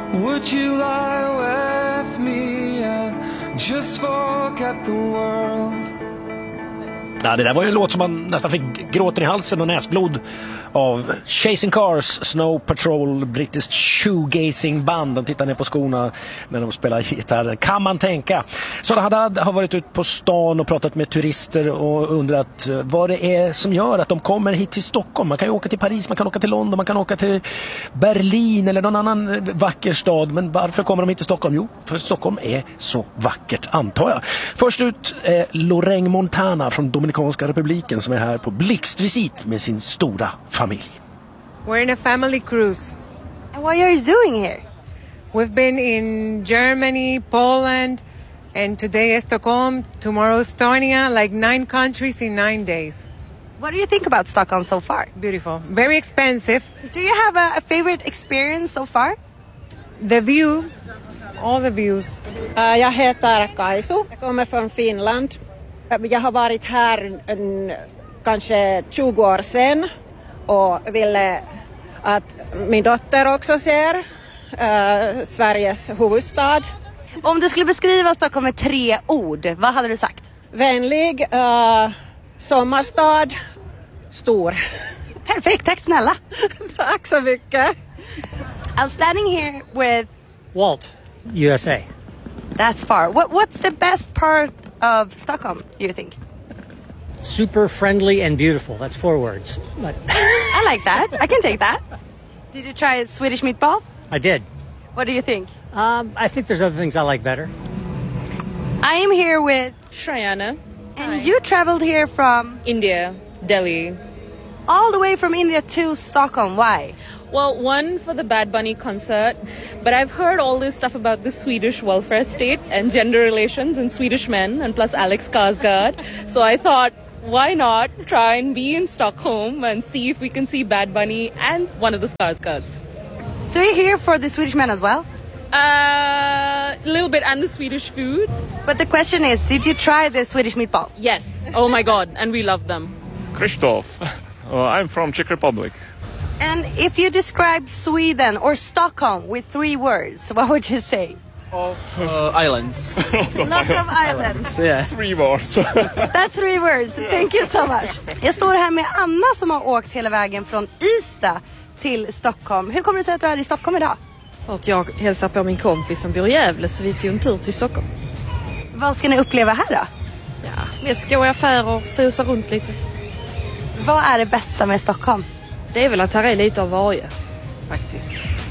Would you lie with me and just forget the world? Ja, det där var ju en låt som man nästan fick gråten i halsen och näsblod av Chasing Cars, Snow Patrol, brittiskt shoegazing band. De tittar ner på skorna när de spelar gitarr. Kan man tänka. Sara Haddad har varit ut på stan och pratat med turister och undrat vad det är som gör att de kommer hit till Stockholm. Man kan ju åka till Paris, man kan åka till London, man kan åka till Berlin eller någon annan vacker stad. Men varför kommer de hit till Stockholm? Jo, för Stockholm är så vackert, antar jag. Först ut Lorraine Montana från Dominikanska republiken som är här på blixtvisit med sin stora familj. We're in a family cruise. And what are you doing here? We've been in Germany, Poland, and today is Stockholm, tomorrow Estonia, like 9 countries in 9 days. What do you think about Stockholm so far? Beautiful. Very expensive. Do you have a favorite experience so far? The view, all the views. Jag heter Kaisu. Jag kommer från Finland. Jag har varit här kanske 20 år sedan och ville att min dotter också ser Sveriges huvudstad. Om du skulle beskriva Stockholm med 3 ord, vad hade du sagt? Vänlig, sommarstad, stor. Perfekt, tack snälla. Tack så mycket. I'm standing here with Walt, USA. That's far. What's the best part of Stockholm, you think? Super friendly and beautiful. That's 4 words. But I like that. I can take that. Did you try Swedish meatballs? I did. What do you think? I think there's other things I like better. I am here with Shrayana. And you traveled here from India, Delhi. All the way from India to Stockholm. Why? Well, one for the Bad Bunny concert, but I've heard all this stuff about the Swedish welfare state and gender relations and Swedish men, and plus Alex Skarsgård. So I thought, why not try and be in Stockholm and see if we can see Bad Bunny and one of the Skarsgårds. So you're here for the Swedish men as well? A little bit, and the Swedish food. But the question is, did you try the Swedish meatballs? Yes. Oh my God, and we love them. Krzysztof. I'm from Czech Republic. And if you describe Sweden or Stockholm with 3 words, what would you say? Islands. Lots of islands. Yeah. 3 words. That's 3 words. Thank you so much. Jag står här med Anna som har åkt hela vägen från Ystad till Stockholm. Hur kommer det sig att du är i Stockholm idag? För att jag hälsar på min kompis som bor i Gävle, så vi tog en tur till Stockholm. Vad ska ni uppleva här då? Ja, vi ska gå i affärer och strosa runt lite. Vad är det bästa med Stockholm? Det är väl att här är lite av varje, faktiskt.